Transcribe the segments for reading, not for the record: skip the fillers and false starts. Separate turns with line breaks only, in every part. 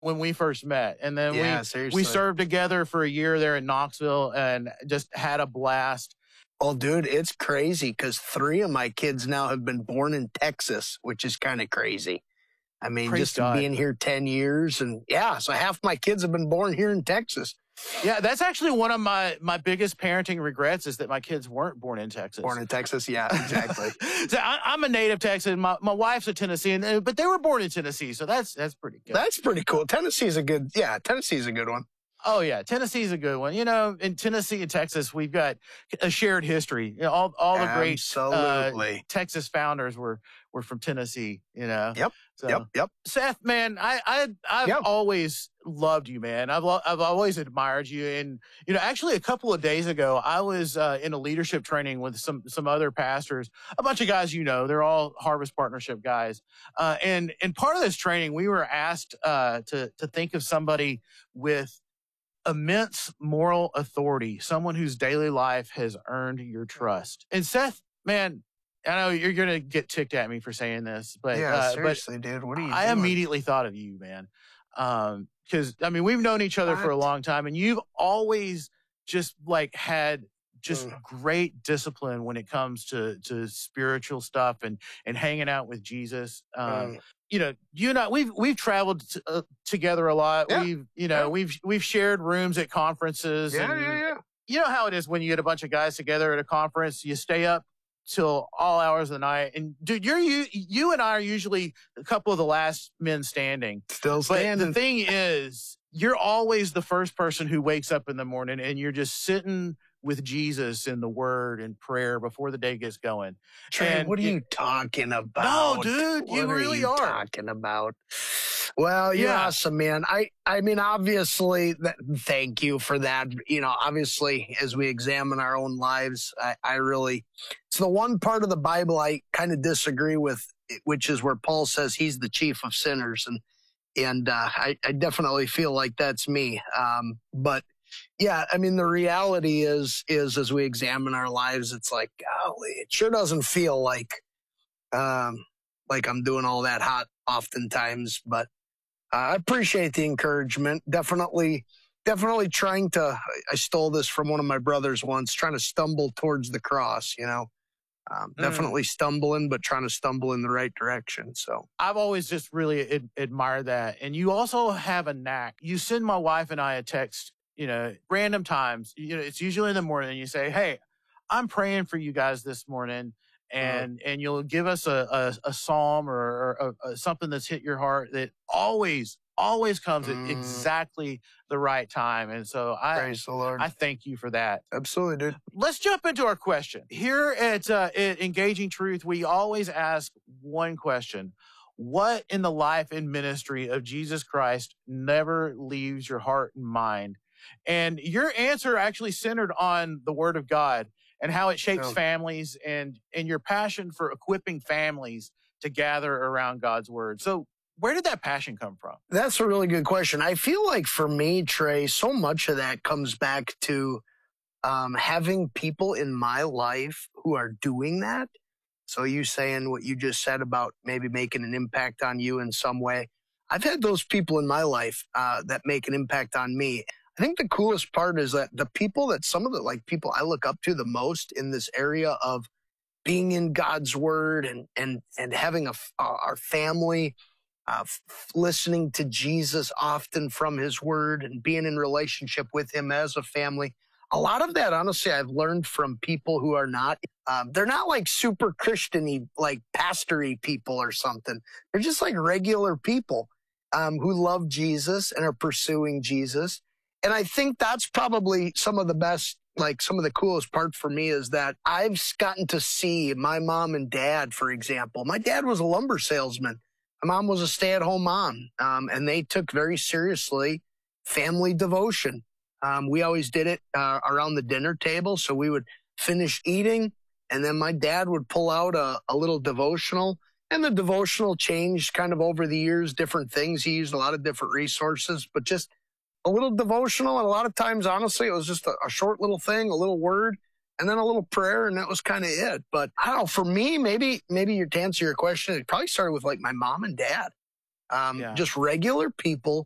when we first met. And then we
seriously.
served together for a year there in Knoxville and just had a blast.
Well, dude, it's crazy because 3 of my kids now have been born in Texas, which is kind of crazy. I mean,
Praise
just
God.
being here 10 years and so half my kids have been born here in Texas.
Yeah, that's actually one of my biggest parenting regrets is that my kids weren't born in Texas.
Born in Texas, yeah, exactly.
So I'm a native Texan. My wife's a Tennessean, but they were born in Tennessee, so that's pretty good.
That's pretty cool. Tennessee's a good one.
Oh, yeah. Tennessee's a good one. You know, in Tennessee and Texas, we've got a shared history. You know, all the great Texas founders were from Tennessee, you know.
Yep.
So,
Yep.
Seth, man, I've always loved you, man. I've always admired you. And, you know, actually a couple of days ago, I was in a leadership training with some other pastors, a bunch of guys, you know, they're all Harvest Partnership guys. And part of this training, we were asked to think of somebody with immense moral authority, someone whose daily life has earned your trust. And Seth, man, I know you're going to get ticked at me for saying this, but
seriously, dude, what are you
I
doing?
immediately thought of you, man. Because I mean, we've known each other for a long time, and you've always just like had just great discipline when it comes to spiritual stuff and hanging out with Jesus. You know, you and I, we've traveled together a lot.
Yeah.
We've shared rooms at conferences.
Yeah.
You know how it is when you get a bunch of guys together at a conference, you stay up till all hours of the night. And dude, you and I are usually a couple of the last men standing.
Still standing.
But the thing is, you're always the first person who wakes up in the morning and you're just sitting with Jesus in the word and prayer before the day gets going.
Trey, what are you talking about?
No, dude, you really are
talking about. Well, you're awesome, man. I mean, obviously, thank you for that. You know, obviously, as we examine our own lives, I really, it's the one part of the Bible I kind of disagree with, which is where Paul says he's the chief of sinners. And I definitely feel like that's me. But yeah, I mean, the reality is as we examine our lives, it's like, golly, it sure doesn't feel like I'm doing all that hot oftentimes, but I appreciate the encouragement. Definitely trying to, I stole this from one of my brothers once, trying to stumble towards the cross, you know. Definitely stumbling, but trying to stumble in the right direction. So
I've always just really admired that. And you also have a knack. You send my wife and I a text, you know, random times. You know, it's usually in the morning. And you say, "Hey, I'm praying for you guys this morning," and you'll give us a psalm or something that's hit your heart that always comes at exactly the right time. And so
praise the Lord.
I thank you for that.
Absolutely, dude.
Let's jump into our question. Here at Engaging Truth, we always ask one question. What in the life and ministry of Jesus Christ never leaves your heart and mind? And your answer actually centered on the Word of God and how it shapes families and your passion for equipping families to gather around God's Word. So where did that passion come from?
That's a really good question. I feel like for me, Trey, so much of that comes back to having people in my life who are doing that. So you saying what you just said about maybe making an impact on you in some way. I've had those people in my life that make an impact on me. I think the coolest part is that the people that some of the like people I look up to the most in this area of being in God's Word and having our family, listening to Jesus often from His Word and being in relationship with Him as a family. A lot of that, honestly, I've learned from people who are not, they're not like super Christian-y, like pastor-y people or something. They're just like regular people who love Jesus and are pursuing Jesus. And I think that's probably some of the best, like some of the coolest part for me is that I've gotten to see my mom and dad, for example. My dad was a lumber salesman. My mom was a stay-at-home mom, and they took very seriously family devotion. We always did it around the dinner table. So we would finish eating, and then my dad would pull out a little devotional. And the devotional changed kind of over the years, different things. He used a lot of different resources, but just a little devotional. And a lot of times, honestly, it was just a short little thing, a little word, and then a little prayer, and that was kind of it. But I don't know, for me, maybe to answer your question, it probably started with like my mom and dad. Just regular people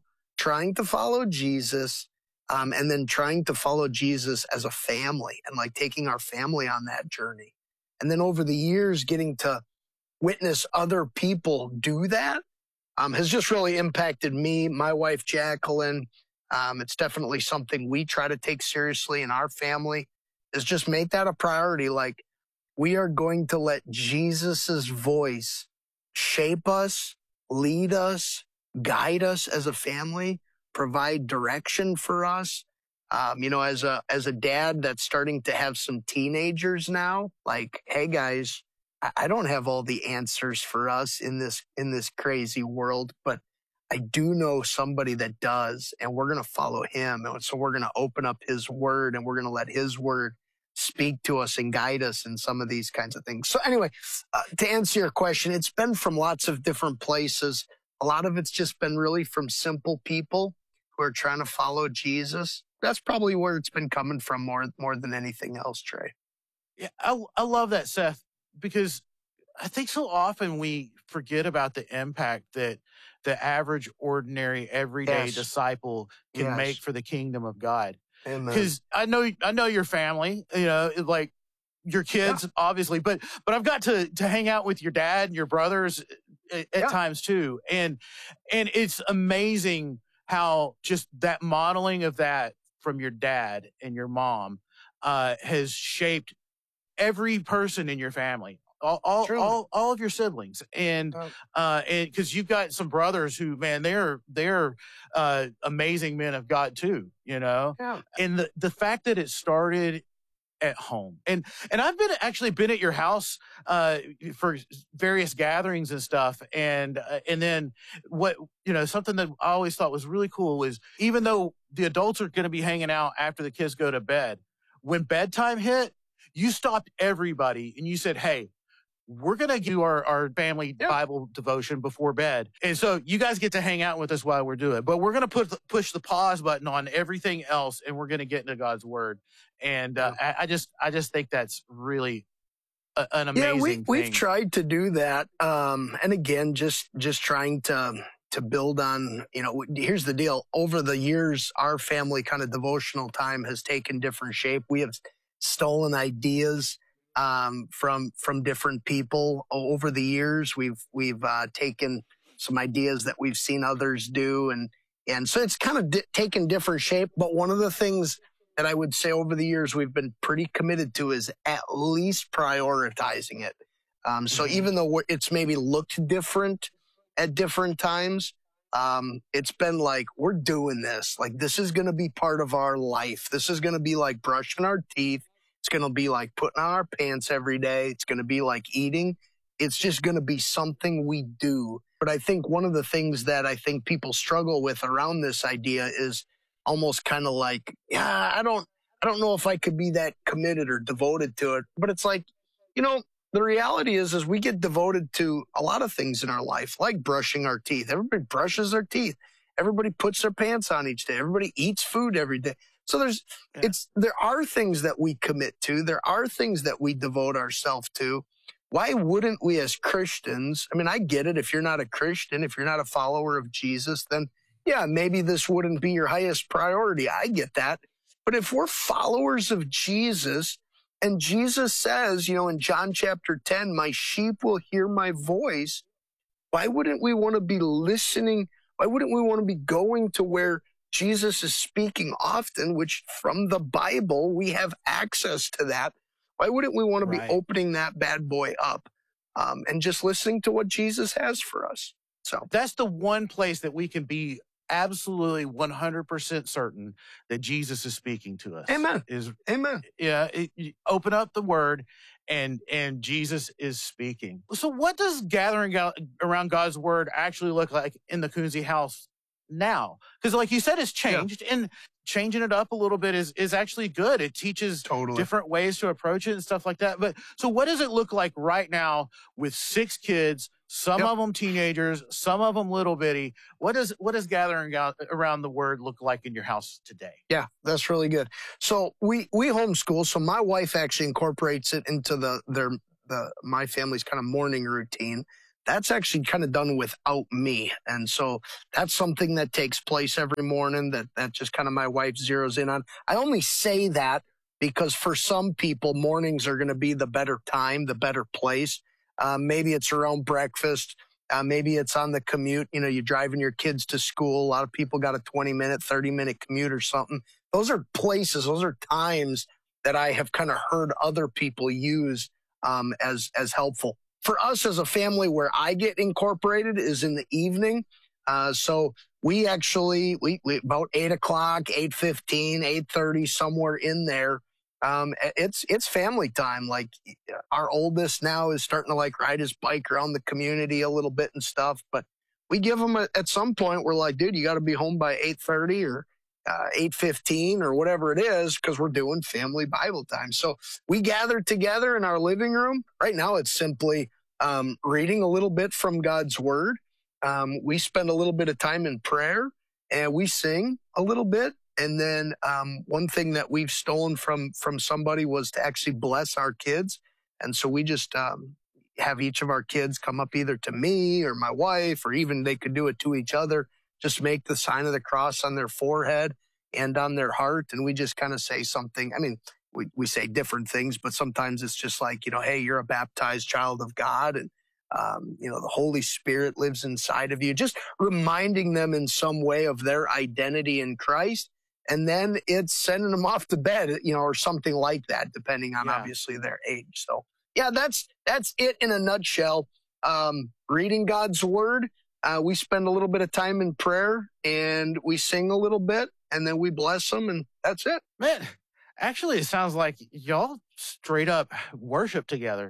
trying to follow Jesus, and then trying to follow Jesus as a family and like taking our family on that journey. And then over the years, getting to witness other people do that has just really impacted me, my wife, Jacqueline. It's definitely something we try to take seriously in our family, is just make that a priority. Like, we are going to let Jesus's voice shape us, lead us, guide us as a family, provide direction for us. As a dad that's starting to have some teenagers now, like, hey guys, I don't have all the answers for us in this crazy world, but I do know somebody that does, and we're going to follow him. And so we're going to open up his word, and we're going to let his word speak to us and guide us in some of these kinds of things. So anyway, to answer your question, it's been from lots of different places. A lot of it's just been really from simple people who are trying to follow Jesus. That's probably where it's been coming from more than anything else, Trey.
Yeah, I love that, Seth, because I think so often we forget about the impact that the average, ordinary, everyday disciple can make for the kingdom of God. Because I know your family, like your kids, obviously, but I've got to hang out with your dad and your brothers at times too, and it's amazing how just that modeling of that from your dad and your mom has shaped every person in your family. All of your siblings, and because you've got some brothers who, man, they're amazing men of God too, and the fact that it started at home, and I've been at your house for various gatherings and stuff, and then what, something that I always thought was really cool was, even though the adults are going to be hanging out after the kids go to bed, when bedtime hit, you stopped everybody and you said, hey, we're going to do our family Bible devotion before bed. And so you guys get to hang out with us while we're doing it. But we're going to push the pause button on everything else, and we're going to get into God's word. And I just think that's really an amazing thing.
We've tried to do that. And again, just trying to build on, here's the deal. Over the years, our family kind of devotional time has taken different shape. We have stolen ideas from different people over the years. We've taken some ideas that we've seen others do, and so it's kind of taken different shape. But one of the things that I would say over the years we've been pretty committed to is at least prioritizing it. So even though it's maybe looked different at different times, it's been like, we're doing this. Like, this is going to be part of our life. This is going to be like brushing our teeth. It's going to be like putting on our pants every day. It's going to be like eating. It's just going to be something we do. But I think one of the things that I think people struggle with around this idea is almost kind of like, I don't know if I could be that committed or devoted to it. But it's like, the reality is we get devoted to a lot of things in our life, like brushing our teeth. Everybody brushes their teeth. Everybody puts their pants on each day. Everybody eats food every day. So there are things that we commit to. There are things that we devote ourselves to. Why wouldn't we as Christians? I mean, I get it. If you're not a Christian, if you're not a follower of Jesus, then maybe this wouldn't be your highest priority. I get that. But if we're followers of Jesus, and Jesus says, in John chapter 10, my sheep will hear my voice, why wouldn't we want to be listening? Why wouldn't we want to be going to where Jesus is speaking often, which from the Bible, we have access to that? Why wouldn't we want to be opening that bad boy up and just listening to what Jesus has for us? So
that's the one place that we can be absolutely 100% certain that Jesus is speaking to us.
Amen. Amen.
Yeah. Open up the word and Jesus is speaking. So what does gathering around God's word actually look like in the Kunze house now? Because like you said, it's changed, and changing it up a little bit is actually good. It teaches different ways to approach it and stuff like that. But so what does it look like right now with 6 kids, some of them teenagers, some of them little bitty? What does gathering around the word look like in your house today?
Yeah, that's really good. So we homeschool. So my wife actually incorporates it into my family's kind of morning routine. that's actually kind of done without me. And so that's something that takes place every morning that just kind of my wife zeroes in on. I only say that because for some people, mornings are going to be the better time, the better place. Maybe it's around breakfast. Maybe it's on the commute. You know, you're driving your kids to school. A lot of people got a 20-minute, 30-minute commute or something. Those are places, those are times that I have kind of heard other people use as helpful. For us as a family, where I get incorporated is in the evening. So we actually, we about 8 o'clock, 8:15, 8:30, somewhere in there. It's family time. Like our oldest now is starting to like ride his bike around the community a little bit and stuff. But we give him at some point, we're like, dude, you got to be home by 8:30 or 8:15 or whatever it is, because we're doing family Bible time. So we gather together in our living room. Right now, it's simply reading a little bit from God's word. We spend a little bit of time in prayer, and we sing a little bit. And then one thing that we've stolen from somebody was to actually bless our kids. And so we just have each of our kids come up either to me or my wife, or even they could do it to each other. Just make the sign of the cross on their forehead and on their heart. And we just kind of say something. I mean, we say different things, but sometimes it's just like, you know, hey, you're a baptized child of God. And, you know, the Holy Spirit lives inside of you, just reminding them in some way of their identity in Christ. And then it's sending them off to bed, you know, or something like that, depending on obviously their age. So yeah, that's it in a nutshell. Reading God's word. We spend a little bit of time in prayer, and we sing a little bit, and then we bless them, and that's it.
Man, actually, it sounds like y'all straight up worship together.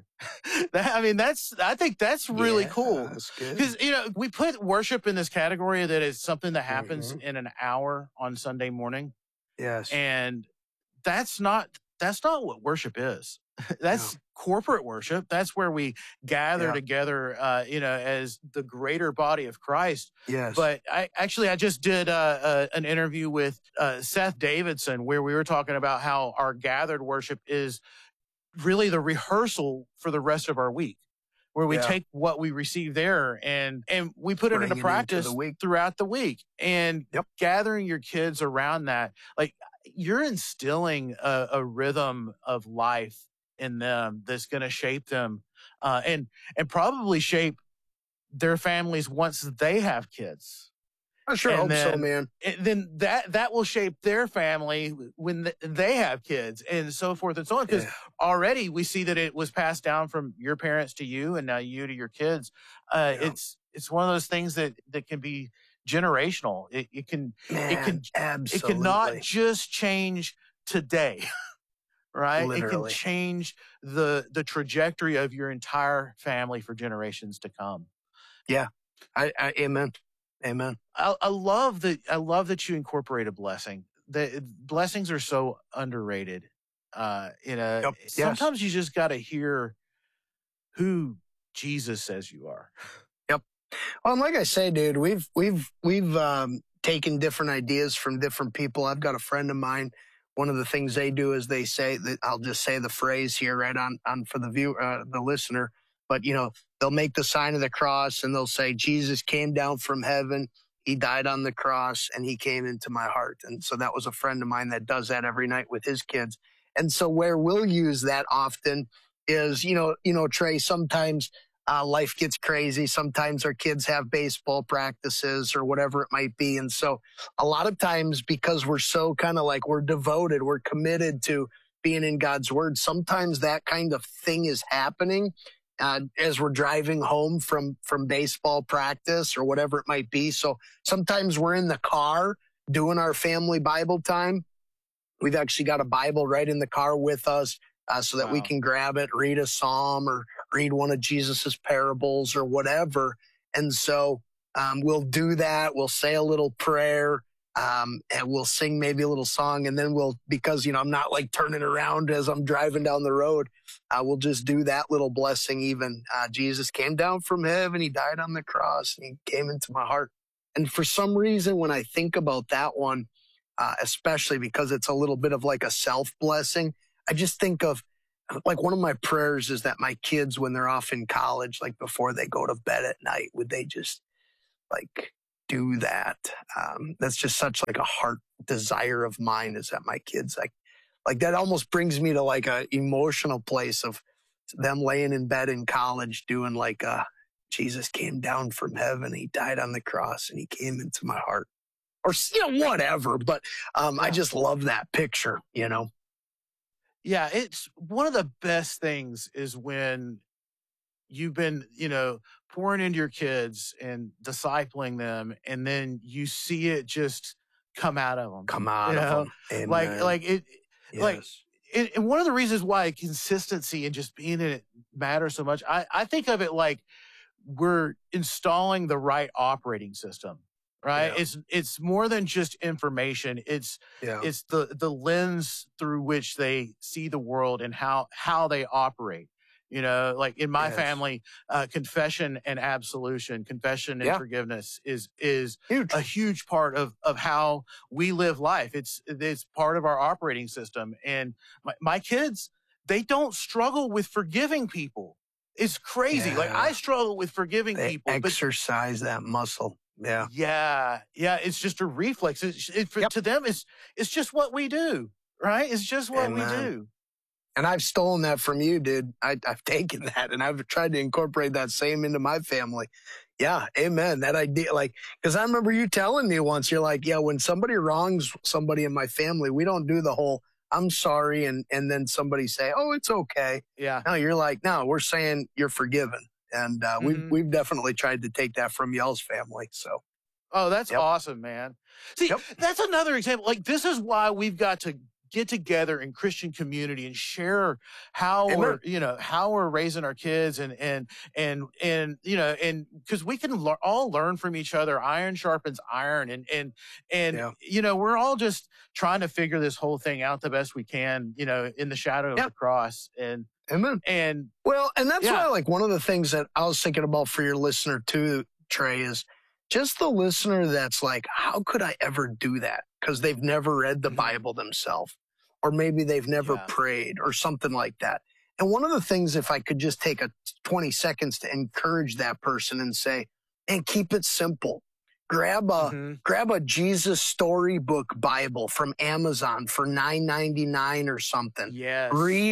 I think that's really cool.
That's good.
Because, you know, we put worship in this category that is something that happens in an hour on Sunday morning.
Yes.
And that's not what worship is. That's corporate worship. That's where we gather together, you know, as the greater body of Christ.
Yes.
But I just did an interview with Seth Davidson, where we were talking about how our gathered worship is really the rehearsal for the rest of our week, where we take what we receive there and we put it into practice throughout the week. And gathering your kids around that, like, you're instilling a rhythm of life in them that's going to shape them and probably shape their families once they have kids.
I sure hope so, man.
Then that will shape their family when they have kids, and so forth and so on. Because already we see that it was passed down from your parents to you, and now you to your kids. It's one of those things that can be generational. It can not just change today. Right?
Literally.
It can change the trajectory of your entire family for generations to come.
Yeah. Amen. Amen.
I love that you incorporate a blessing. The blessings are so underrated. You know, sometimes you just got to hear who Jesus says you are.
Yep. Well, and like I say, dude, we've taken different ideas from different people. I've got a friend of mine. One of the things they do is they say that, I'll just say the phrase here right on for the viewer, the listener, but you know, they'll make the sign of the cross and they'll say, Jesus came down from heaven. He died on the cross and he came into my heart. And so that was a friend of mine that does that every night with his kids. And so where we'll use that often is, you know, Trey, sometimes life gets crazy. Sometimes our kids have baseball practices or whatever it might be. And so a lot of times, because we're so kind of like, we're devoted, we're committed to being in God's word, sometimes that kind of thing is happening as we're driving home from baseball practice or whatever it might be. So sometimes we're in the car doing our family Bible time. We've actually got a Bible right in the car with us so that we can grab it, read a psalm or read one of Jesus's parables or whatever. And so we'll do that. We'll say a little prayer and we'll sing maybe a little song. And then because, you know, I'm not like turning around as I'm driving down the road. We'll just do that little blessing even. Jesus came down from heaven. He died on the cross and he came into my heart. And for some reason, when I think about that one, especially because it's a little bit of like a self-blessing, I just think of like one of my prayers is that my kids, when they're off in college, like before they go to bed at night, would they just like do that? That's just such like a heart desire of mine, is that my kids like that almost brings me to like a emotional place of them laying in bed in college doing like Jesus came down from heaven, he died on the cross, and he came into my heart, or whatever. But I just love that picture,
Yeah, it's one of the best things is when you've been, pouring into your kids and discipling them, and then you see it just come out of them.
Come out of them. Amen.
Like it, like,
Yes.
and one of the reasons why consistency and just being in it matters so much, I think of it like we're installing the right operating system, right?
Yeah.
It's more than just information. It's the lens through which they see the world and how they operate. Like in my family, confession and absolution, confession and forgiveness is
Huge.
a huge part of how we live life. It's part of our operating system. And my kids, they don't struggle with forgiving people. It's crazy.
Yeah.
Like I struggle with forgiving
They
people.
exercise that muscle. Yeah.
Yeah. It's just a reflex. To them, it's just what we do, right? It's just what we do.
And I've stolen that from you, dude. I've taken that and I've tried to incorporate that same into my family. Yeah, amen. That idea, because I remember you telling me once, you're like, when somebody wrongs somebody in my family, we don't do the whole, I'm sorry, and then somebody say, oh, it's okay.
Yeah.
No, you're like, no, we're saying you're forgiven. And we've definitely tried to take that from y'all's family. So.
Oh, that's awesome, man. See, that's another example. Like, this is why we've got to get together in Christian community and share how we're raising our kids and because we can all learn from each other. Iron sharpens iron, and we're all just trying to figure this whole thing out the best we can, in the shadow of the cross. And
amen.
And
that's why, like, one of the things that I was thinking about for your listener too, Trey, is just the listener that's like, how could I ever do that? Because they've never read the Bible themselves, or maybe they've never prayed or something like that. And one of the things, if I could just take 20 seconds to encourage that person and say, and keep it simple. Grab a Jesus Storybook Bible from Amazon for $9.99 or something.
Yes.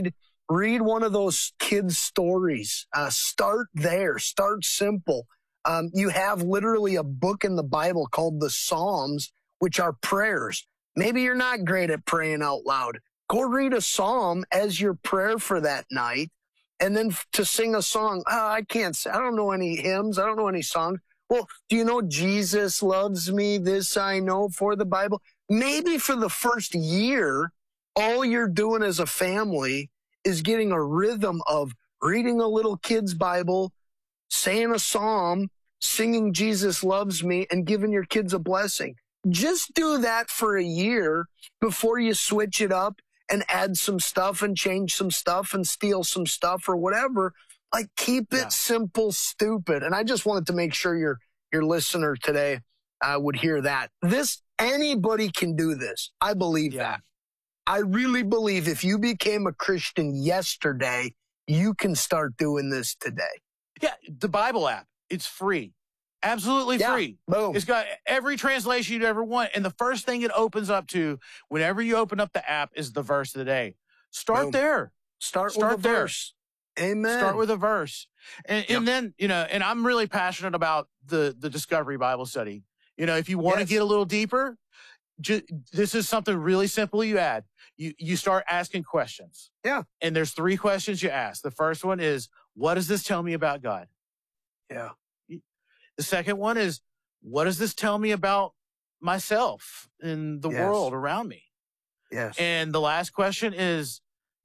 Read one of those kids' stories. Start there. Start simple. You have literally a book in the Bible called the Psalms, which are prayers. Maybe you're not great at praying out loud. Go read a psalm as your prayer for that night, and then to sing a song. I can't say, I don't know any hymns. I don't know any songs. Well, do you know Jesus loves me? This I know for the Bible. Maybe for the first year, all you're doing as a family is getting a rhythm of reading a little kid's Bible, saying a psalm, singing Jesus loves me, and giving your kids a blessing. Just do that for a year before you switch it up and add some stuff and change some stuff and steal some stuff or whatever. Like, keep it simple, stupid. And I just wanted to make sure your listener today would hear that. Anybody can do this. I believe that. I really believe if you became a Christian yesterday, you can start doing this today.
Yeah, the Bible app, it's free. Absolutely free.
Boom.
It's got every translation you'd ever want. And the first thing it opens up to whenever you open up the app is the verse of the day. Start there.
Start with a verse. Amen.
Start with a verse. And then, and I'm really passionate about the Discovery Bible Study. If you want to get a little deeper, this is something really simple you add. You start asking questions.
Yeah.
And there's 3 questions you ask. The first one is, what does this tell me about God?
Yeah.
The second one is, what does this tell me about myself and the world around me?
Yes.
And the last question is,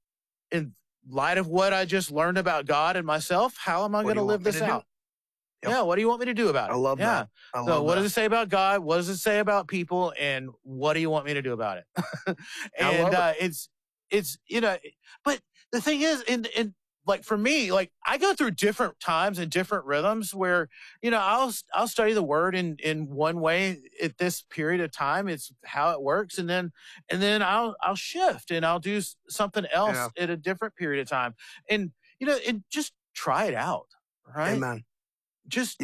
in light of what I just learned about God and myself, how am I going to live this out? Yep. Yeah, what do you want me to do about it?
I love that.
So what does it say about God? What does it say about people? And what do you want me to do about it? And it's but the thing is, and like for me, like I go through different times and different rhythms where, you know, I'll study the word in one way at this period of time. It's how it works. And then I'll shift and I'll do something else at a different period of time. And, you know, and just try it out. Right.
Amen.
Just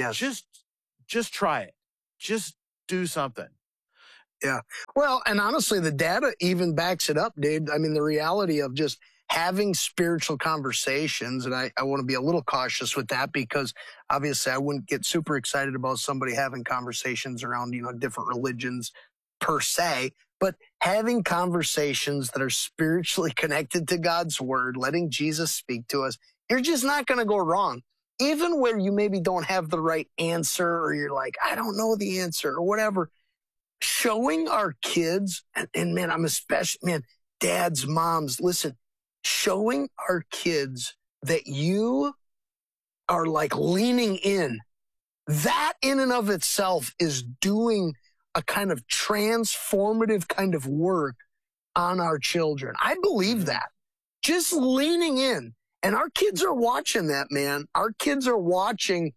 try it. Just do something.
Yeah. Well, and honestly, the data even backs it up, dude. I mean, the reality of just having spiritual conversations, and I want to be a little cautious with that because obviously I wouldn't get super excited about somebody having conversations around, you know, different religions per se, but having conversations that are spiritually connected to God's word, letting Jesus speak to us, you're just not going to go wrong. Even where you maybe don't have the right answer or you're like, I don't know the answer or whatever, showing our kids, and man, dads, moms, listen, showing our kids that you are like leaning in, that in and of itself is doing a kind of transformative kind of work on our children. I believe that. Just leaning in. And our kids are watching that, man. Our kids are watching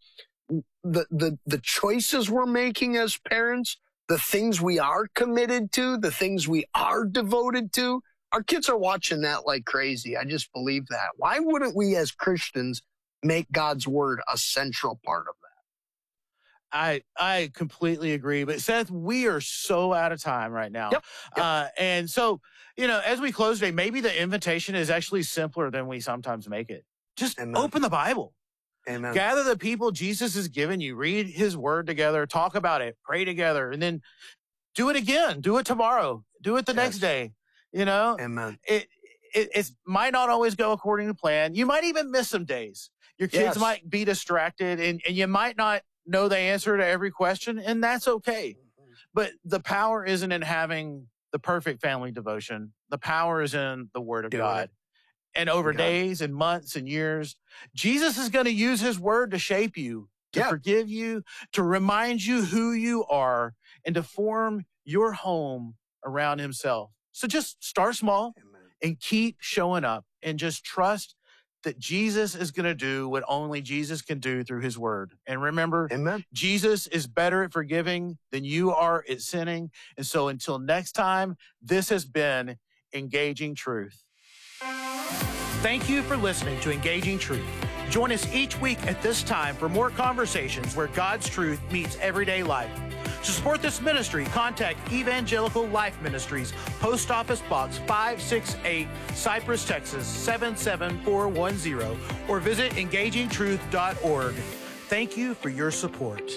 the choices we're making as parents, the things we are committed to, the things we are devoted to. Our kids are watching that like crazy. I just believe that. Why wouldn't we as Christians make God's word a central part of that?
I completely agree. But Seth, we are so out of time right now.
Yep.
And so, you know, as we close today, maybe the invitation is actually simpler than we sometimes make it. Just open the Bible.
Amen.
Gather the people Jesus has given you. Read his word together. Talk about it. Pray together. And then do it again. Do it tomorrow. Do it the next day. You know?
Amen.
It might not always go according to plan. You might even miss some days. Your kids might be distracted and you might not know the answer to every question, and that's okay. But the power isn't in having the perfect family devotion. The power is in the word of God. And over days and months and years, Jesus is going to use his word to shape you, to forgive you, to remind you who you are, and to form your home around himself. So just start small and keep showing up and just trust that Jesus is going to do what only Jesus can do through his word. And remember, Jesus is better at forgiving than you are at sinning. And so until next time, this has been Engaging Truth. Thank you for listening to Engaging Truth. Join us each week at this time for more conversations where God's truth meets everyday life. To support this ministry, contact Evangelical Life Ministries, Post Office Box 568, Cypress, Texas 77410, or visit engagingtruth.org. Thank you for your support.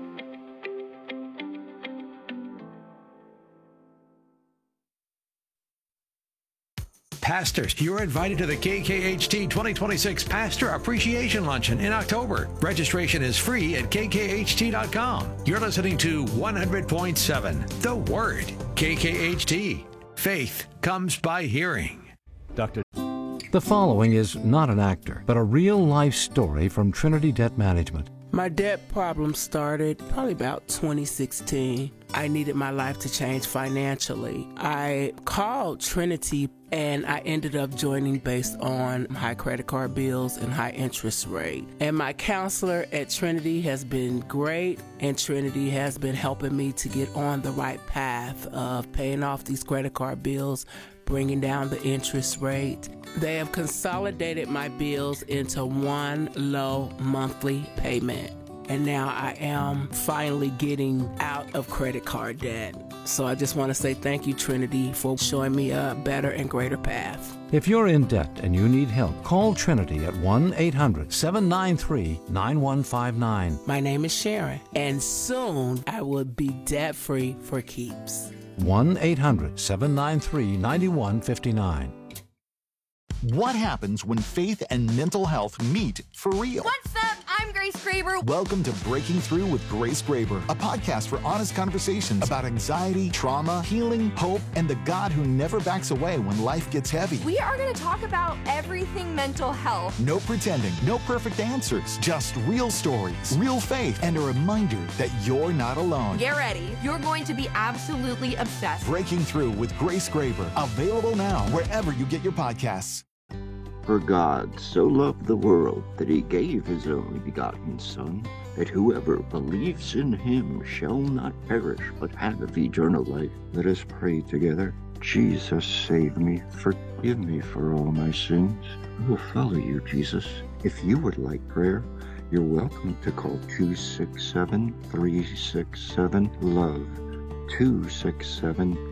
Pastors, you're invited to the KKHT 2026 Pastor Appreciation Luncheon in October. Registration is free at kkht.com. You're listening to 100.7 The Word. KKHT. Faith comes by hearing.
The following is not an actor, but a real-life story from Trinity Debt Management.
My debt problem started probably about 2016. I needed my life to change financially. I called Trinity and I ended up joining based on high credit card bills and high interest rate. And my counselor at Trinity has been great, and Trinity has been helping me to get on the right path of paying off these credit card bills, bringing down the interest rate. They have consolidated my bills into one low monthly payment. And now I am finally getting out of credit card debt. So I just want to say thank you, Trinity, for showing me a better and greater path.
If you're in debt and you need help, call Trinity at 1-800-793-9159.
My name is Sharon, and soon I will be debt-free for keeps.
1-800-793-9159.
What happens when faith and mental health meet for real?
What's up? I'm Grace Graber.
Welcome to Breaking Through with Grace Graber, a podcast for honest conversations about anxiety, trauma, healing, hope, and the God who never backs away when life gets heavy.
We are going to talk about everything mental health.
No pretending, no perfect answers, just real stories, real faith, and a reminder that you're not alone.
Get ready. You're going to be absolutely obsessed.
Breaking Through with Grace Graber, available now wherever you get your podcasts.
For God so loved the world that he gave his only begotten Son, that whoever believes in him shall not perish but have eternal life. Let us pray together. Jesus, save me. Forgive me for all my sins. I will follow you, Jesus. If you would like prayer, you're welcome to call 267-367-LOVE. 267